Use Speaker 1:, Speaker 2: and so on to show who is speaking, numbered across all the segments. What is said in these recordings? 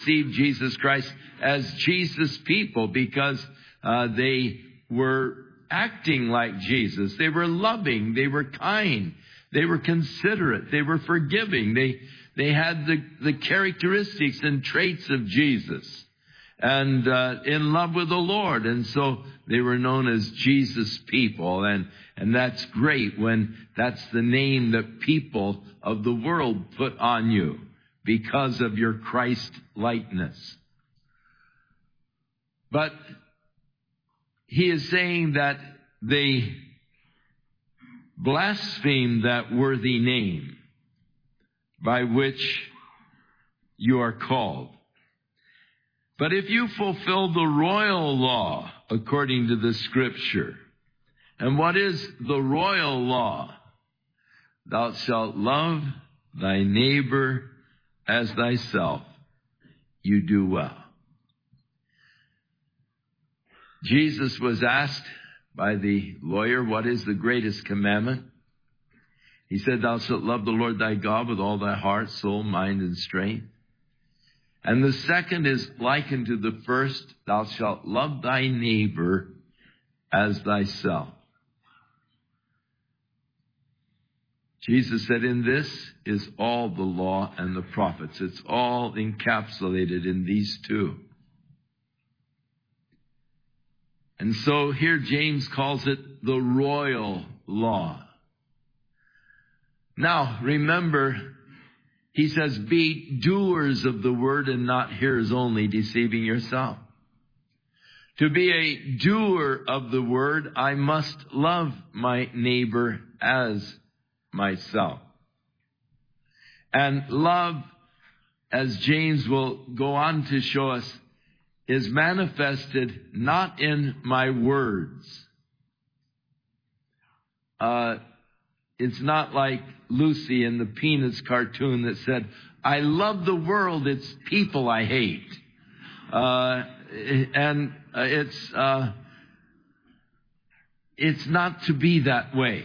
Speaker 1: received Jesus Christ as Jesus' people because they were acting like Jesus. They were loving. They were kind. They were considerate. They were forgiving. They had the characteristics and traits of Jesus, and in love with the Lord. And so they were known as Jesus people. And that's great when that's the name that people of the world put on you because of your Christ likeness. But he is saying that they blaspheme that worthy name by which you are called. But if you fulfill the royal law according to the Scripture, and what is the royal law? Thou shalt love thy neighbor as thyself. You do well. Jesus was asked by the lawyer, what is the greatest commandment? He said, thou shalt love the Lord thy God with all thy heart, soul, mind, and strength. And the second is likened to the first, thou shalt love thy neighbor as thyself. Jesus said, in this is all the law and the prophets. It's all encapsulated in these two. And so here James calls it the royal law. Now, remember, he says, be doers of the word and not hearers only, deceiving yourself. To be a doer of the word, I must love my neighbor as myself. And love, as James will go on to show us, is manifested not in my words. It's not like Lucy in the Peanuts cartoon that said, I love the world, it's people I hate. It's not to be that way.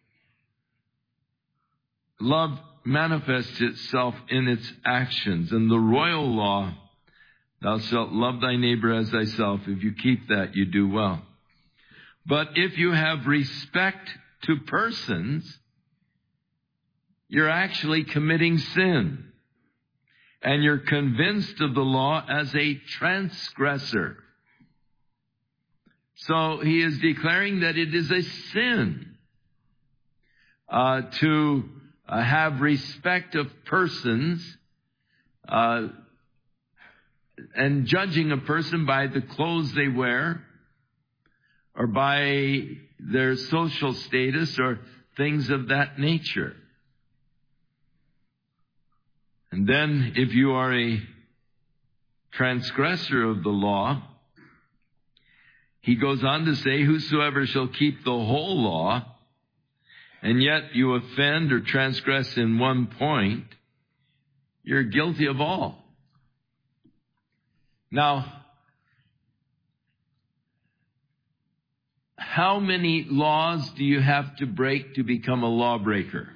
Speaker 1: Love manifests itself in its actions. And the royal law, thou shalt love thy neighbor as thyself. If you keep that, you do well. But if you have respect to persons, you're actually committing sin. And you're convinced of the law as a transgressor. So he is declaring that it is a sin to have respect of persons, and judging a person by the clothes they wear or by their social status or things of that nature. And then if you are a transgressor of the law, he goes on to say, whosoever shall keep the whole law, and yet you offend or transgress in one point, you're guilty of all. Now, how many laws do you have to break to become a lawbreaker?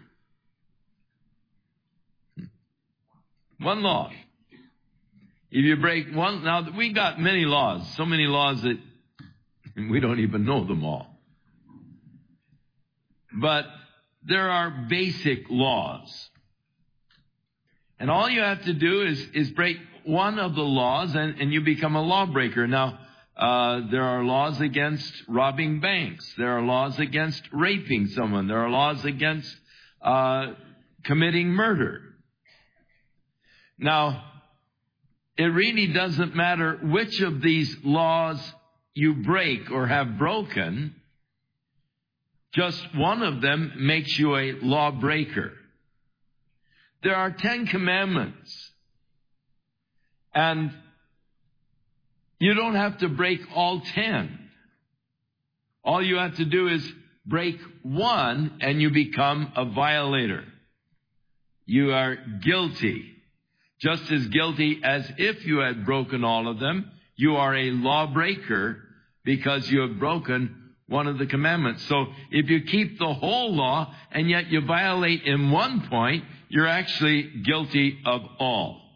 Speaker 1: One law. If you break one, now we got many laws, so many laws that we don't even know them all. But there are basic laws. And all you have to do is break one of the laws and you become a lawbreaker. Now, there are laws against robbing banks. There are laws against raping someone. There are laws against committing murder. Now, it really doesn't matter which of these laws you break or have broken. Just one of them makes you a lawbreaker. There are 10 commandments. And you don't have to break all 10. All you have to do is break one and you become a violator. You are guilty. Just as guilty as if you had broken all of them. You are a lawbreaker because you have broken one of the commandments. So if you keep the whole law and yet you violate in one point, you're actually guilty of all.